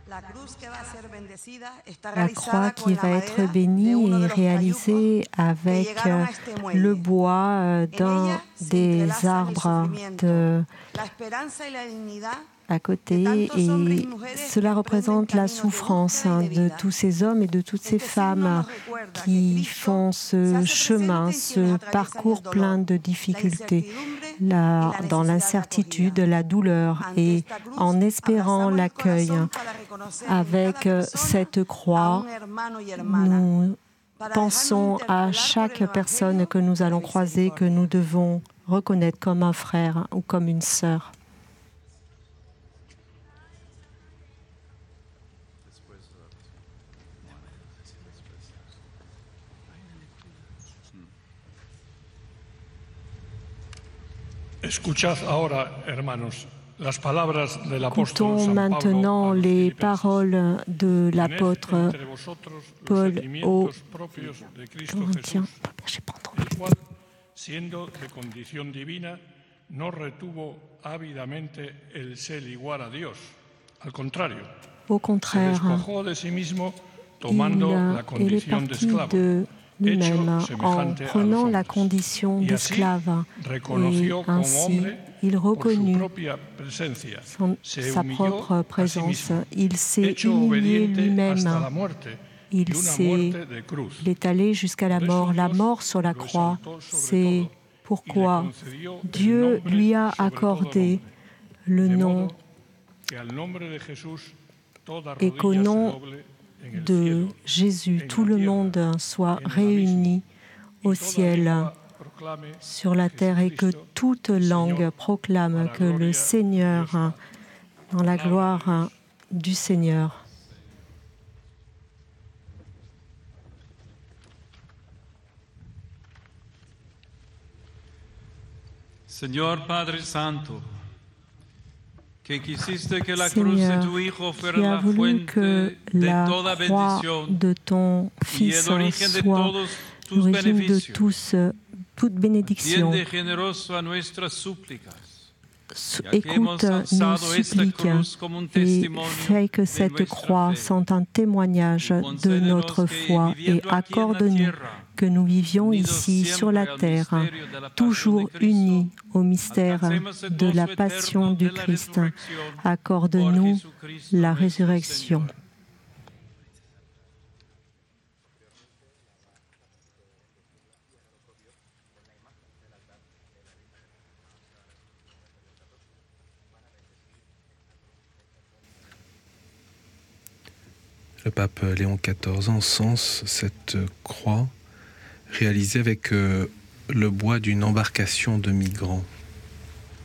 La croix qui va être bénie est réalisée avec le bois d'un des arbres à côté, et cela représente la souffrance de tous ces hommes et de toutes ces femmes qui font ce chemin, ce parcours plein de difficultés, dans l'incertitude, la douleur, et en espérant l'accueil. Avec cette croix, nous pensons à chaque personne que nous allons croiser, que nous devons reconnaître comme un frère ou comme une sœur. Écoutons maintenant les paroles de l'apôtre Paul aux Corinthiens. J'ai pas entendu. Siendo de condición divina, no retuvo ávidamente el ser igual a Dios. Al contrario, au contraire, se despojó de sí mismo tomando la condición de esclavo. Lui-même en prenant la condition d'esclave, et ainsi il reconnut sa propre présence. Il s'est humilié lui-même, il est allé jusqu'à la mort sur la croix. C'est pourquoi Dieu lui a accordé le nom, et qu'au nom de Jésus, tout le monde soit réuni au ciel, sur la terre, et que toute langue proclame que le Seigneur, dans la gloire du Seigneur. Señor Padre Santo, que quisiste que la Seigneur, cruz de tu Hijo fuera qui a la voulu fuente que de la toda croix bendición de ton y Fils el origen de soit todos tus l'origine de beneficios. toute bénédiction. Atiende generoso a nuestras súplicas. Écoute nos suppliques et fais que cette croix soit un témoignage de notre foi, et accorde-nous que nous vivions ici sur la terre, toujours unis au mystère de la passion du Christ. Accorde-nous la résurrection. Le pape Léon XIV encense cette croix réalisée avec le bois d'une embarcation de migrants.